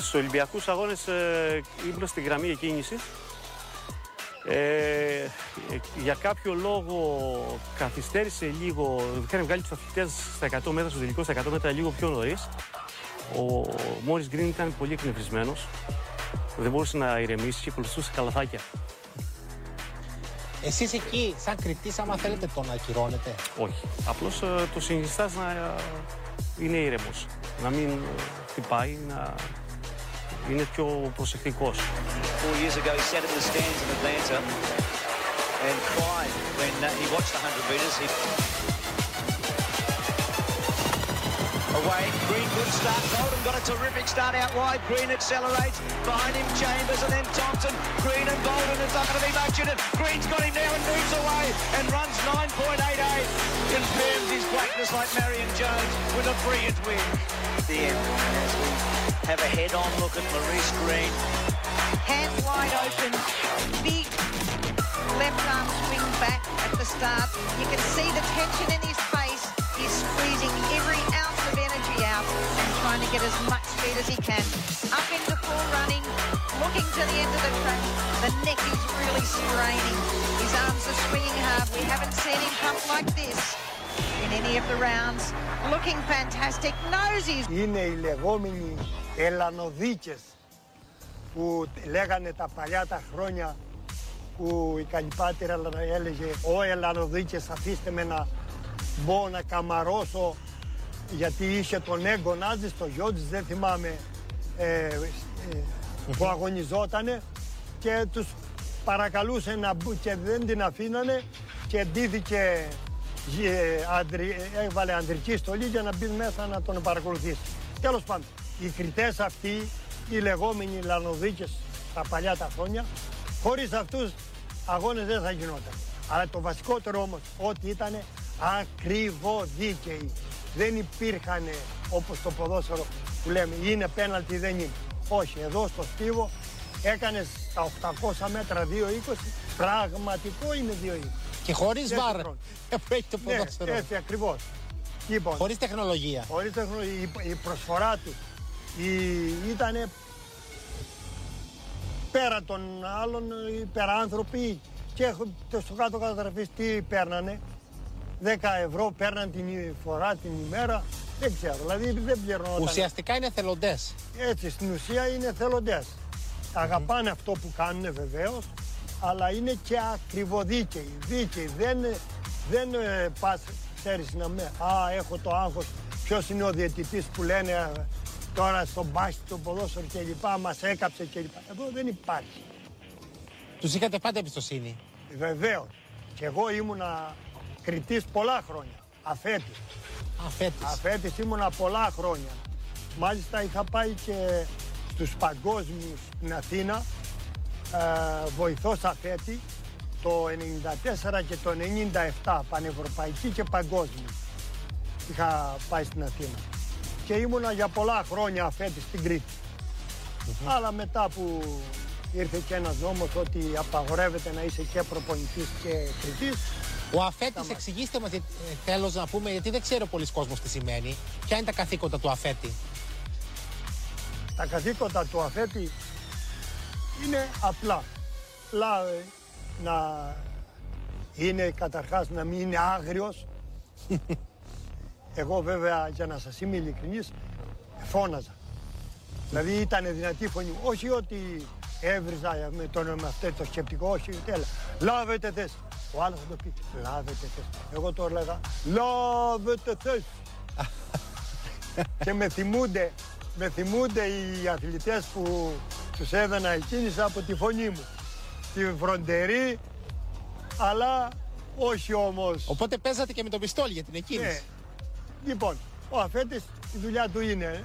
Στους Ολυμπιακούς Αγώνες ήμουν στη γραμμή εκκίνησης. Για κάποιο λόγο καθυστέρησε λίγο, είχαν βγάλει τους αθλητές στα 100 μέτρα, στο τελικό στα 100 μέτρα λίγο πιο νωρίς. Ο Μόρις Γκριν ήταν πολύ εκνευρισμένος, δεν μπορούσε να ηρεμήσει και ακολουθούσε καλαθάκια. Εσείς εκεί, σαν κριτής, άμα θέλετε, τον ακυρώνετε? Όχι, απλώς το συνιστάς να είναι ήρεμος, να μην χτυπάει, να είναι πιο προσεκτικός. 4 years ago, he sat in the stands in Atlanta and cried when he watched the 100 metres. Away, Green, good start. Golden got a terrific start out wide. Green accelerates. Behind him, Chambers and then Thompson. Green and Golden, it's not going to be much in it. Green's got him now and moves away and runs 9.88. Confirms his blackness like Marion Jones with a brilliant win. The end as we have a head-on look at Maurice Green. Hands wide open, big left arm swing back at the start. You can see the tension in his face. He's squeezing every ounce of energy out and trying to get as much speed as he can. Up into full running, looking to the end of the track. The neck is really straining. His arms are swinging hard. We haven't seen him pump like this in any of the rounds. Looking fantastic. Knows he's... Είναι οι λεγόμενοι ελανοδίκες που λέγανε τα παλιά τα χρόνια που η Καλυπάτηρα έλεγε «Ω ελανοδίκες, αφήστε με να μπω να καμαρώσω», γιατί είχε τον έγκονάζη στο γιο της, δεν θυμάμαι, που αγωνιζότανε και τους παρακαλούσε να μπουν και δεν την αφήνανε και ντύθηκε, έβαλε ανδρική στολή για να μπει μέσα να τον παρακολουθήσει. Τέλος πάντων, οι κριτές αυτοί, οι λεγόμενοι λανοδίκες τα παλιά τα χρόνια, χωρίς αυτούς αγώνες δεν θα γινόταν. Αλλά το βασικότερο όμως ότι ήταν ακριβοδίκαιοι. Δεν υπήρχαν όπως το ποδόσφαιρο που λέμε είναι πέναλτι, δεν είναι. Όχι, εδώ στο Στίβο έκανε στα 800 μέτρα 2.20, πραγματικό είναι 2.20. Και χωρίς βάρ που έχει το ποδόσφαιρο. Ναι, έτσι ακριβώς. Λοιπόν, χωρίς τεχνολογία. Χωρίς τεχνολογία. Η προσφορά του ήταν πέρα των άλλων υπεράνθρωποι και στο κάτω καταγραφής τι παίρνανε. 10 ευρώ παίρναν την φορά την ημέρα, δεν ξέρω, δηλαδή δεν πληρώνονταν. Ουσιαστικά είναι θελοντές. Έτσι, στην ουσία είναι θελοντές. Αγαπάνε αυτό που κάνουν βεβαίως, αλλά είναι και ακριβοδίκαιοι, δίκαιοι. Δεν πας, ξέρεις, να με, έχω το άγχος, ποιος είναι ο διαιτητής που λένε τώρα στο μπάσκετ, στο ποδόσφαιρο κλπ, μας έκαψε κλπ. Εδώ δεν υπάρχει. Τους είχατε πάντα εμπιστοσύνη? Βεβαίως. Και εγώ ήμουνα κριτής πολλά χρόνια. Αφέτης ήμουνα πολλά χρόνια. Μάλιστα είχα πάει και στους παγκόσμιους στην Αθήνα, βοηθός αφέτη, το 94 και το 97, πανευρωπαϊκή και παγκόσμια. Είχα πάει στην Αθήνα. Και ήμουνα για πολλά χρόνια αφέτη στην Κρήτη. Αλλά μετά που ήρθε και ένας νόμος ότι απαγορεύεται να είσαι και προπονητής και κριτής. Ο αφέτης, εξηγήστε μας, θέλω να πούμε, γιατί δεν ξέρω πολλοί κόσμος τι σημαίνει. Ποια είναι τα καθήκοντα του αφέτη? Τα καθήκοντα του αφέτη είναι απλά. Να είναι καταρχάς να μην είναι άγριος. Εγώ βέβαια, για να σας είμαι ειλικρινής, φώναζα. Δηλαδή ήταν δυνατή φωνή μου. Όχι ότι έβριζα με το σκεπτικό, όχι, τέλα. Λάβετε θέση. Ο άλλος θα το πει, λάβετε θέση. Εγώ το έλεγα, λάβετε θέση. Και με θυμούνται οι αθλητές που τους έδωνα εκκίνηση από τη φωνή μου. Τη φροντερή, αλλά όχι όμως. Οπότε παίζατε και με το πιστόλι για την εκκίνηση. Ναι. Λοιπόν, ο αφέτης η δουλειά του είναι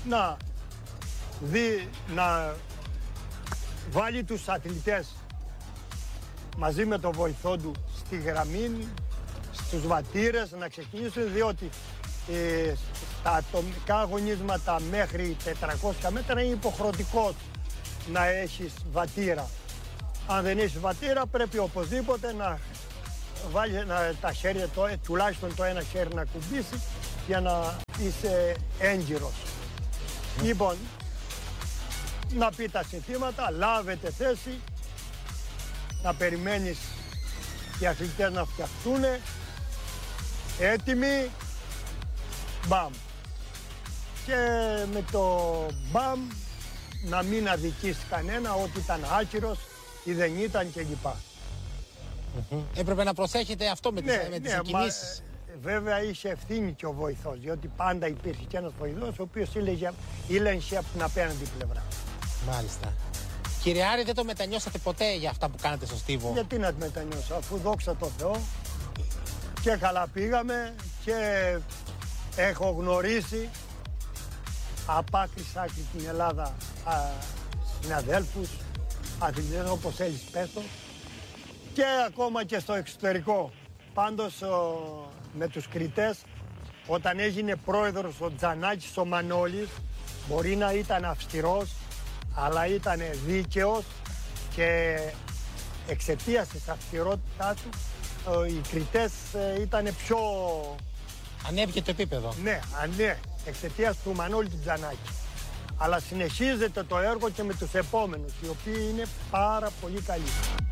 να βάλει τους αθλητές μαζί με τον βοηθό του στη γραμμή, στους βατήρες να ξεκινήσουν, διότι τα ατομικά αγωνίσματα μέχρι 400 μέτρα είναι υποχρεωτικό να έχεις βατήρα. Αν δεν έχεις βατήρα πρέπει οπωσδήποτε να βάλει τα χέρια, τουλάχιστον το ένα χέρι να κουμπίσει για να είσαι έγκυρος. Λοιπόν, να πει τα συνθήματα, λάβετε θέση, να περιμένεις οι αθλητές να φτιαχτούν, έτοιμοι, μπαμ. Και με το μπαμ να μην αδικήσει κανένα ότι ήταν άκυρος ή δεν ήταν κλπ. Έπρεπε να προσέχετε αυτό με τις εκκινήσεις. Βέβαια είχε ευθύνη και ο βοηθός, διότι πάντα υπήρχε και ένας βοηθός ο οποίος ήλεγχε από την απέναντι πλευρά. Μάλιστα. Κύριε Άρη, δεν το μετανιώσατε ποτέ για αυτά που κάνατε στο Στίβο? Γιατί να τη μετανιώσω, αφού δόξα τω Θεώ και καλά πήγαμε και έχω γνωρίσει απ' άκρη σ' άκρη την Ελλάδα συναδέλφους, αθλητές όπως θέλεις πες το, και ακόμα και στο εξωτερικό. Πάντως με τους κριτές, όταν έγινε πρόεδρος ο Τζανάκης ο Μανώλης, μπορεί να ήταν αυστηρός, αλλά ήταν δίκαιος και εξαιτίας της αυστηρότητάς του οι κριτές ήταν πιο... Ανέβηκε το επίπεδο. Ναι, εξαιτίας του Μανώλη του Τζανάκη. Αλλά συνεχίζεται το έργο και με τους επόμενους, οι οποίοι είναι πάρα πολύ καλοί.